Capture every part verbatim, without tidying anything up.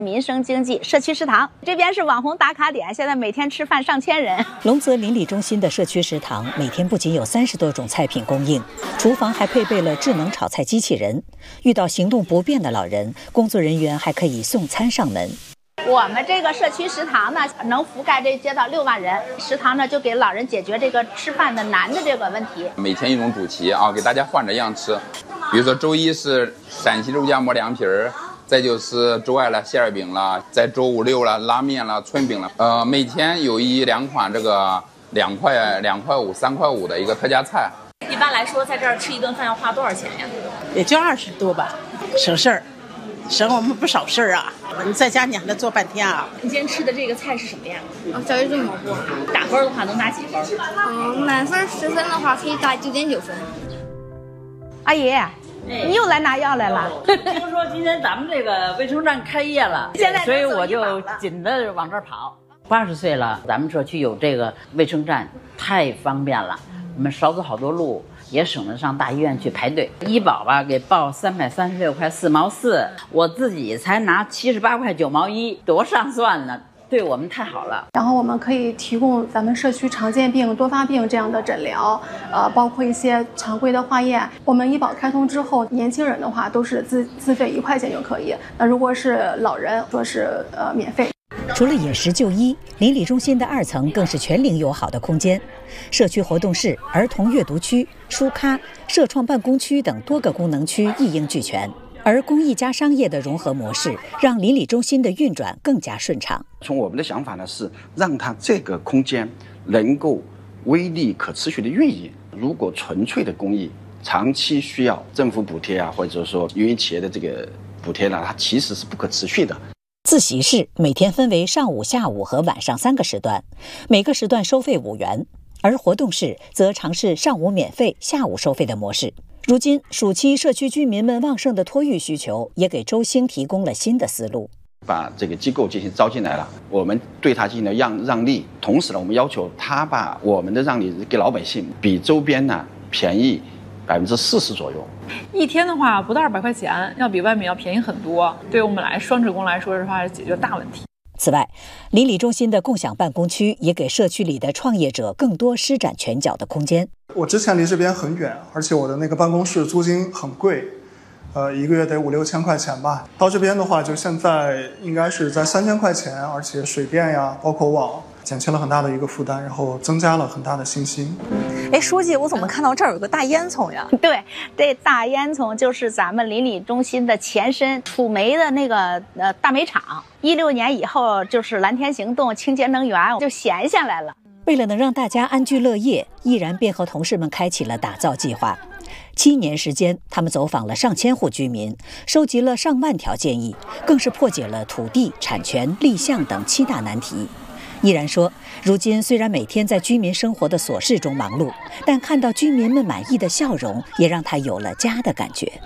民生经济社区食堂，这边是网红打卡点，现在每天吃饭上千人。 龙泽邻里中心的社区食堂每天不仅有三十多种菜品供应，厨房还配备了智能炒菜机器人。遇到行动不便的老人，工作人员还可以送餐上门。 我们这个社区食堂呢，能覆盖这街道六万人。食堂呢，就给老人解决这个吃饭的难的这个问题。 每天一种主题啊，给大家换着样吃。比如说周一是陕西肉夹馍凉皮儿。再就是周二了馅儿饼了，在周五六了拉面了春饼了，呃，每天有一两款这个两块两块五三块五的一个特价菜。 一般来说，在这儿吃一顿饭要花多少钱呀？ 也就二十多吧，省事儿，省我们不少事儿啊。你在家你还得做半天啊。 你今天吃的这个菜是什么呀？ 啊，小鱼炖蘑菇。 打分的话能打几分？ 嗯，满分十分的话可以打九点九分。 阿姨。你又来拿药来了？ 听说今天咱们这个卫生站开业了， 现在所以我就紧着往这儿跑。八十岁了，咱们社区有这个卫生站，太方便了，我们少走好多路，也省得上大医院去排队。医保吧给报三百三十六块四毛四，我自己才拿七十八块九毛一，多上算呢。对我们太好了。 然后我们可以提供咱们社区常见病、多发病这样的诊疗，呃，包括一些常规的化验。我们医保开通之后，年轻人的话都是自自费一块钱就可以。那如果是老人，说是呃免费。 除了饮食就医，邻里中心的二层更是全龄友好的空间，社区活动室、儿童阅读区、书咖、社创办公区等多个功能区一应俱全。而公益加商业的融合模式，让邻里中心的运转更加顺畅。 从我们的想法呢，是让它这个空间能够微利可持续的运营。如果纯粹的公益，长期需要政府补贴啊，或者说民营企业的这个补贴呢，它其实是不可持续的。 自习室每天分为上午、下午和晚上三个时段，每个时段收费五元，而活动室则尝试上午免费、下午收费的模式。如今暑期社区居民们旺盛的托育需求，也给周兴提供了新的思路。 把这个机构进行招进来了，我们对他进行了让让利，同时呢，我们要求他把我们的让利给老百姓比周边呢便宜百分之四十左右。 一天的话不到二百块钱，要比外面要便宜很多。对我们来双职工来说的话，解决大问题。 此外，邻里中心的共享办公区也给社区里的创业者更多施展拳脚的空间。 我之前离这边很远，而且我的那个办公室租金很贵，呃，一个月得五六千块钱吧。到这边的话，就现在应该是在三千块钱，而且水电呀，包括网，减轻了很大的一个负担，然后增加了很大的信心。 哎，书记，我怎么看到这儿有个大烟囱呀？ 对，这大烟囱就是咱们邻里中心的前身，储煤的那个呃大煤厂。一六年以后，就是蓝天行动、清洁能源就闲下来了。 为了能让大家安居乐业，毅然便和同事们开启了打造计划。七年时间，他们走访了上千户居民，收集了上万条建议，更是破解了土地、产权、立项等七大难题。毅然说，如今虽然每天在居民生活的琐事中忙碌，但看到居民们满意的笑容，也让他有了家的感觉。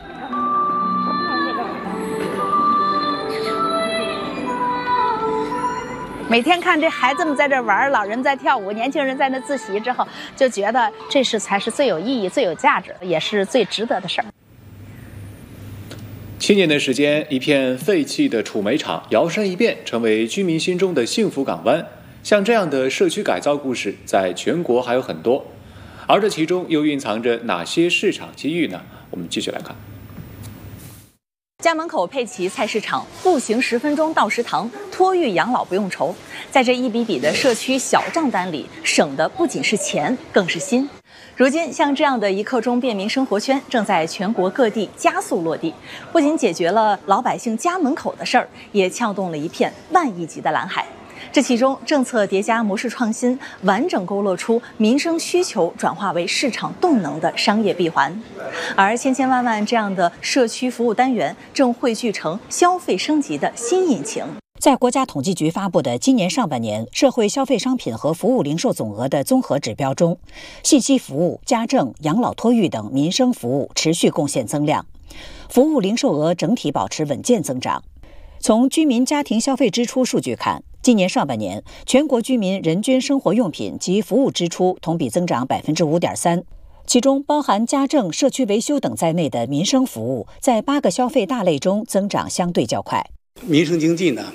每天看这孩子们在这玩，老人在跳舞，年轻人在那自习之后，就觉得这是才是最有意义、最有价值，也是最值得的事儿。 七年的时间，一片废弃的储煤厂摇身一变，成为居民心中的幸福港湾。像这样的社区改造故事，在全国还有很多，而这其中又蕴藏着哪些市场机遇呢？我们继续来看。 家门口配齐菜市场，步行十分钟到食堂，托育养老不用愁。在这一笔笔的社区小账单里，省的不仅是钱，更是心。如今，像这样的一刻钟便民生活圈正在全国各地加速落地，不仅解决了老百姓家门口的事儿，也撬动了一片万亿级的蓝海。这其中，政策叠加模式创新，完整勾勒出民生需求转化为市场动能的商业闭环。而千千万万这样的社区服务单元，正汇聚成消费升级的新引擎。 在国家统计局发布的今年上半年社会消费商品和服务零售总额的综合指标中，信息服务、家政、养老托育等民生服务持续贡献增量，服务零售额整体保持稳健增长。从居民家庭消费支出数据看，今年上半年全国居民人均生活用品及服务支出同比增长 百分之五点三， 其中包含家政、社区维修等在内的民生服务在八个消费大类中增长相对较快。 民生经济呢，